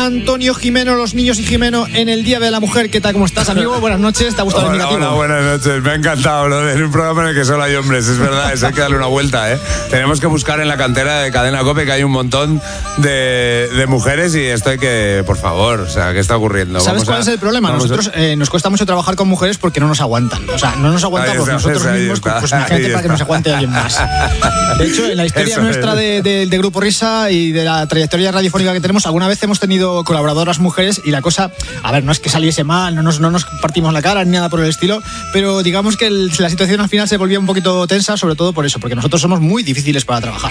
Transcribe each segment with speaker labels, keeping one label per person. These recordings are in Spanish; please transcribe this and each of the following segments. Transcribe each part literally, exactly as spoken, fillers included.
Speaker 1: Antonio Jimeno, los niños y Jimeno en el Día de la Mujer. ¿Qué tal? ¿Cómo estás, amigo? Buenas noches. ¿Te ha gustado
Speaker 2: hola,
Speaker 1: el indicativo?
Speaker 2: Hola, buenas noches. Me ha encantado lo de en un programa en el que solo hay hombres. Es verdad, eso hay que darle una vuelta, ¿eh? Tenemos que buscar en la cantera de Cadena COPE que hay un montón de, de mujeres y esto hay que, por favor, o sea, ¿qué está ocurriendo?
Speaker 1: ¿Sabes
Speaker 2: Vamos
Speaker 1: cuál
Speaker 2: a,
Speaker 1: es el problema? Nosotros eh, nos cuesta mucho trabajar con mujeres porque no nos aguantan. O sea, no nos aguantamos nosotros
Speaker 2: ahí
Speaker 1: mismos,
Speaker 2: está,
Speaker 1: pues imagínate para que nos aguante alguien más. De hecho, en la historia Eso nuestra de, de, de Grupo Risa y de la trayectoria radiofónica que tenemos, alguna vez hemos tenido colaboradoras mujeres y la cosa, a ver, no es que saliese mal, no nos, no nos partimos la cara ni nada por el estilo, pero digamos que el, la situación al final se volvía un poquito tensa, sobre todo por eso, porque nosotros somos muy difíciles para trabajar.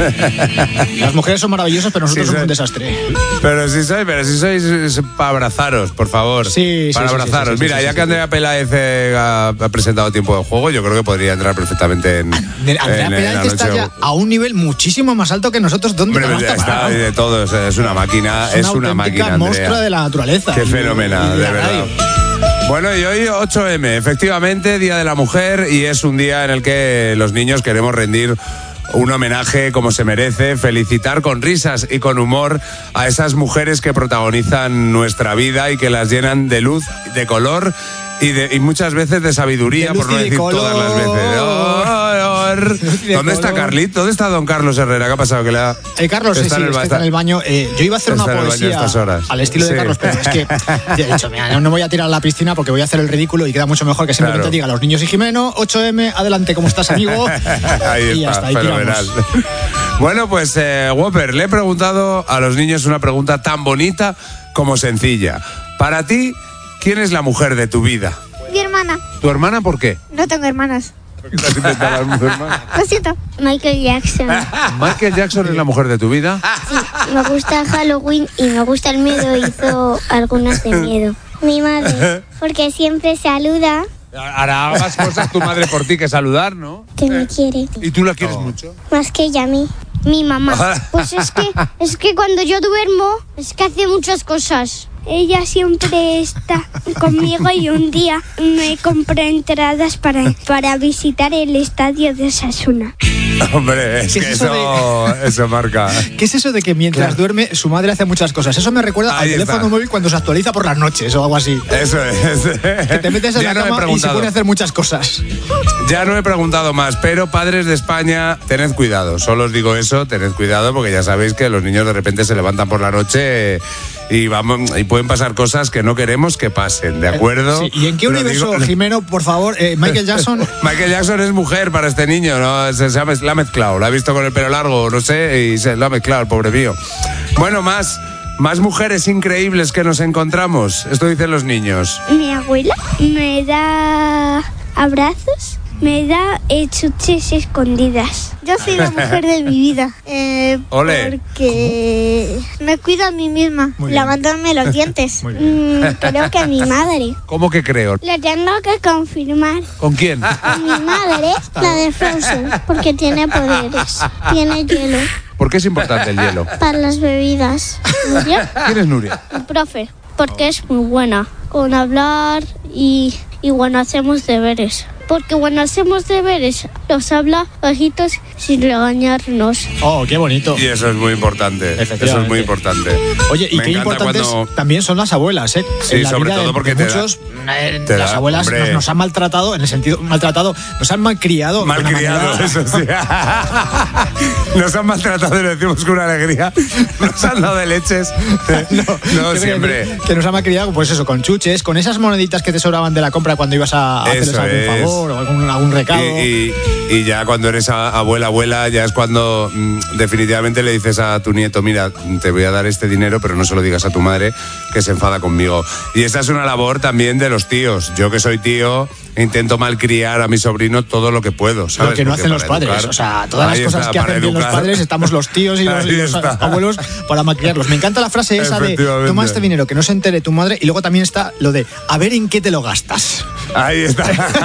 Speaker 1: Las mujeres son maravillosas, pero nosotros sí, somos soy, un desastre.
Speaker 2: Pero si sois, pero si sois es para abrazaros, por favor.
Speaker 1: Sí,
Speaker 2: para
Speaker 1: sí,
Speaker 2: abrazaros.
Speaker 1: Sí, sí,
Speaker 2: Mira,
Speaker 1: sí,
Speaker 2: ya
Speaker 1: sí,
Speaker 2: que Andrea
Speaker 1: sí.
Speaker 2: Peláez eh, ha, ha presentado Tiempo de Juego, yo creo que podría entrar perfectamente en.
Speaker 1: Andrea
Speaker 2: en,
Speaker 1: Peláez
Speaker 2: en
Speaker 1: que está ya a un nivel muchísimo más alto que nosotros. ¿Dónde
Speaker 2: Hombre,
Speaker 1: te vas a
Speaker 2: está de todo, es una máquina, es una,
Speaker 1: es una
Speaker 2: máquina,
Speaker 1: monstrua
Speaker 2: Andrea.
Speaker 1: de la naturaleza.
Speaker 2: Qué fenomenal, de, de verdad. Bueno, y hoy ocho eme, efectivamente, Día de la Mujer, y es un día en el que los niños queremos rendir un homenaje como se merece, felicitar con risas y con humor a esas mujeres que protagonizan nuestra vida y que las llenan de luz, de color y, de, y muchas veces de sabiduría,
Speaker 1: de
Speaker 2: por no decir
Speaker 1: color.
Speaker 2: todas las veces. Oh, oh, oh. ¿Dónde está Carlit? ¿Dónde está don Carlos Herrera? ¿Qué ha pasado? Que le ha...
Speaker 1: eh, Carlos, sí, sí, es que está en el baño. Eh, yo iba a hacer
Speaker 2: está
Speaker 1: una poesía al estilo
Speaker 2: sí.
Speaker 1: de Carlos, pero es que ya he dicho, mira, no, no voy a tirar a la piscina porque voy a hacer el ridículo y queda mucho mejor que simplemente claro. diga los niños y Jimeno, ocho eme, adelante, ¿cómo estás, amigo?
Speaker 2: Ahí está, y ya está, ahí fenomenal. Tiramos. Bueno, pues, eh, Whopper, le he preguntado a los niños una pregunta tan bonita como sencilla. Para ti, ¿quién es la mujer de tu vida?
Speaker 3: Mi hermana.
Speaker 2: ¿Tu hermana por qué?
Speaker 3: No tengo hermanas.
Speaker 2: ¿Por qué te has inventado las hermanas?
Speaker 3: Lo siento. Michael Jackson.
Speaker 2: ¿Michael Jackson es la mujer de tu vida?
Speaker 3: Sí, me gusta Halloween y me gusta el miedo. Hizo algunas de miedo. Mi madre, porque siempre saluda.
Speaker 2: Hará más cosas tu madre por ti que saludar, ¿no?
Speaker 3: Que me quiere.
Speaker 2: ¿Y tú la quieres oh. mucho?
Speaker 3: Más que ella a mí. Mi mamá. Pues es que, es que cuando yo duermo, es que hace muchas cosas. Ella siempre está conmigo y un día me compré entradas para, para visitar el estadio de Osasuna.
Speaker 2: Hombre, es que es eso, eso, de... eso marca.
Speaker 1: ¿Qué es eso de que mientras claro. duerme su madre hace muchas cosas? Eso me recuerda Ahí al está. teléfono móvil cuando se actualiza por las noches o algo así.
Speaker 2: Eso es.
Speaker 1: Que te metes en ya la no cama y se pone a hacer muchas cosas.
Speaker 2: Ya no he preguntado más, pero padres de España, tened cuidado. Solo os digo eso, tened cuidado porque ya sabéis que los niños de repente se levantan por la noche y vamos y pueden pasar cosas que no queremos que pasen, ¿de acuerdo?
Speaker 1: Sí. ¿Y en qué Lo universo, digo... Jimeno, por favor, eh, Michael Jackson?
Speaker 2: Michael Jackson es mujer para este niño, ¿no? Se, se, se la ha mezclado, la ha visto con el pelo largo, no sé, y se lo ha mezclado, el pobre mío. Bueno, más, más mujeres increíbles que nos encontramos, esto dicen los niños.
Speaker 3: Mi abuela me da abrazos. Me da eh, chuches escondidas. Yo soy la mujer de mi vida. Eh,
Speaker 2: Ole.
Speaker 3: Porque me cuido a mí misma, lavándome los dientes. Mm, creo que a mi madre.
Speaker 2: ¿Cómo que creo?
Speaker 3: Le tengo que confirmar.
Speaker 2: ¿Con quién?
Speaker 3: A mi madre, la de Frozen, porque tiene poderes. Tiene hielo.
Speaker 2: ¿Por qué es importante el hielo?
Speaker 3: Para las bebidas. ¿Nuria?
Speaker 2: ¿Quién es Nuria?
Speaker 3: El profe, porque es muy buena con hablar y, y bueno, hacemos deberes. Porque cuando hacemos deberes, nos habla bajitos sin regañarnos.
Speaker 1: Oh, qué bonito.
Speaker 2: Y eso es muy importante. Eso es muy importante.
Speaker 1: Oye, y
Speaker 2: Me
Speaker 1: qué importantes
Speaker 2: cuando...
Speaker 1: también son las abuelas, ¿eh?
Speaker 2: Sí, sobre todo porque
Speaker 1: de
Speaker 2: te
Speaker 1: muchos,
Speaker 2: da,
Speaker 1: eh,
Speaker 2: te
Speaker 1: las
Speaker 2: da,
Speaker 1: abuelas nos, nos han maltratado, en el sentido, maltratado, nos han malcriado.
Speaker 2: Malcriado, eso sí. Nos han maltratado y lo decimos con una alegría. Nos han dado de leches. No, no siempre.
Speaker 1: Que, que nos han malcriado, pues eso, con chuches, con esas moneditas que te sobraban de la compra cuando ibas a, a hacerles algún es. favor o algún, algún recado.
Speaker 2: Y, y, y ya cuando eres abuela, abuela, ya es cuando mmm, definitivamente le dices a tu nieto, mira, te voy a dar este dinero, pero no se lo digas a tu madre, que se enfada conmigo. Y esa es una labor también de los tíos. Yo que soy tío, intento malcriar a mi sobrino todo lo que puedo, ¿sabes?
Speaker 1: Lo que no Porque hacen los padres, educar, o sea, todas las cosas está, que hacen bien los padres, estamos los tíos y los, y los abuelos para malcriarlos. Me encanta la frase esa de, toma este dinero, que no se entere tu madre, y luego también está lo de, a ver en qué te lo gastas.
Speaker 2: Ahí está.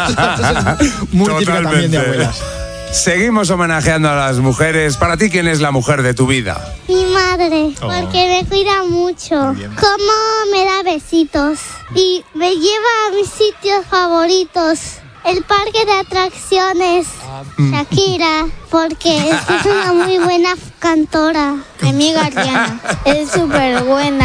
Speaker 1: Muy típica también de abuelas.
Speaker 2: Seguimos homenajeando a las mujeres. Para ti, ¿quién es la mujer de tu vida?
Speaker 3: Mi madre, oh. porque me cuida mucho. Cómo me da besitos y me lleva a mis sitios favoritos. El parque de atracciones, Shakira, porque es una muy buena cantora. Mi amiga Ariana es súper buena.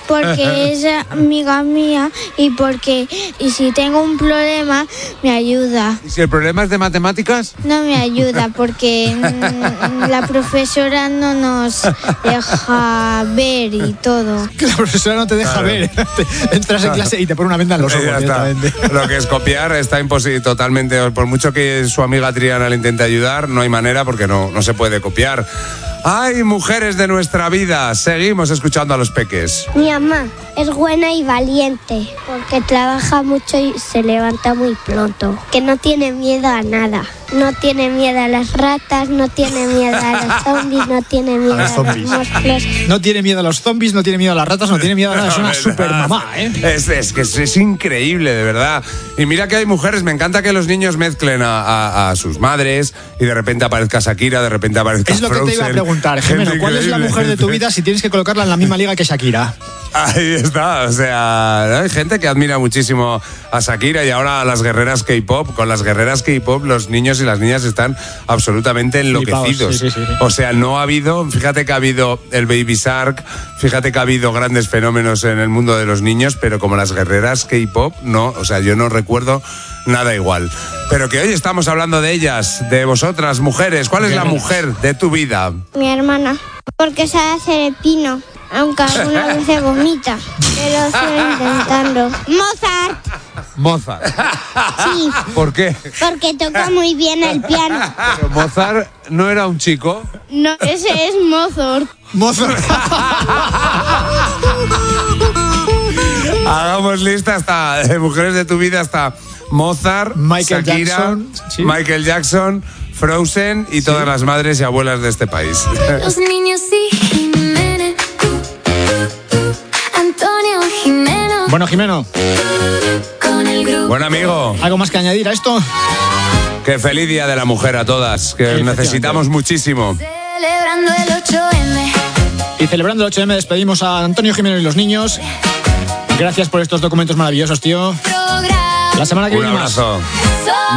Speaker 3: porque es amiga mía y porque y si tengo un problema me ayuda.
Speaker 2: ¿Y si el problema es de matemáticas?
Speaker 3: No me ayuda porque mm, la profesora no nos deja ver y todo.
Speaker 1: Que la profesora no te deja
Speaker 2: Claro.
Speaker 1: ver. Entras en clase y te pone una venda en los ojos
Speaker 2: Ya está.
Speaker 1: directamente.
Speaker 2: Lo que es copiar está imposible totalmente. Por mucho que su amiga Triana le intente ayudar, no hay manera porque no, no se puede copiar. ¡Ay, mujeres de nuestra vida! Seguimos escuchando a los peques.
Speaker 3: Mi mamá es buena y valiente porque trabaja mucho y se levanta muy pronto. Que no tiene miedo a nada. No tiene miedo a las ratas, no tiene miedo a los zombies, no tiene miedo
Speaker 1: A los
Speaker 3: a,
Speaker 1: zombies.
Speaker 3: los monstruos.
Speaker 1: No tiene miedo a los zombies, no tiene miedo a las ratas, no tiene miedo a nada. Es una super mamá, ¿eh?
Speaker 2: Es, es que es, es increíble, de verdad. Y mira que hay mujeres, me encanta que los niños mezclen a, a- a sus madres y de repente aparezca Shakira, de repente aparezca
Speaker 1: Es lo que te iba a
Speaker 2: Frozen.
Speaker 1: preguntar,
Speaker 2: Gente
Speaker 1: Jimeno. ¿Cuál es la
Speaker 2: increíble.
Speaker 1: mujer de tu vida si tienes que colocarla en la misma liga que Shakira?
Speaker 2: Ahí está, o sea, hay gente que admira muchísimo a Shakira y ahora a las guerreras K-pop. Con las guerreras K-pop los niños y las niñas están absolutamente enloquecidos.
Speaker 1: Sí, sí, sí, sí.
Speaker 2: O sea, no ha habido, fíjate que ha habido el Baby Shark, fíjate que ha habido grandes fenómenos en el mundo de los niños, pero como las guerreras K-pop, no, o sea, yo no recuerdo nada igual. Pero que hoy estamos hablando de ellas, de vosotras, mujeres. ¿Cuál es la
Speaker 1: Guerreras.
Speaker 2: mujer de tu vida?
Speaker 3: Mi hermana, porque sabe hacer el pino, aunque alguna vez se vomita, pero sigue intentando. Mozart,
Speaker 2: Mozart.
Speaker 3: sí,
Speaker 2: ¿Por qué?
Speaker 3: porque toca muy bien el piano.
Speaker 2: Pero Mozart no era un chico.
Speaker 3: No, ese es Mozart.
Speaker 1: Mozart.
Speaker 2: Hagamos lista hasta de mujeres de tu vida hasta Mozart,
Speaker 1: Michael
Speaker 2: Shakira,
Speaker 1: Jackson, sí.
Speaker 2: Michael Jackson, Frozen y todas las madres y abuelas de este país.
Speaker 4: Los niños y Jiménez, uh, uh, uh, Antonio Jimeno,
Speaker 1: Bueno, Jimeno,
Speaker 4: con el grupo.
Speaker 2: Buen amigo,
Speaker 1: ¿algo más que añadir a esto?
Speaker 2: que feliz día de la mujer a todas, que
Speaker 1: Efectivamente.
Speaker 2: necesitamos muchísimo.
Speaker 4: Celebrando el ocho eme.
Speaker 1: Y celebrando el ocho eme despedimos a Antonio Jimeno y los niños. Gracias por estos documentos maravillosos, tío.
Speaker 4: Programa.
Speaker 1: La semana que
Speaker 2: Un
Speaker 1: viene más.
Speaker 2: abrazo.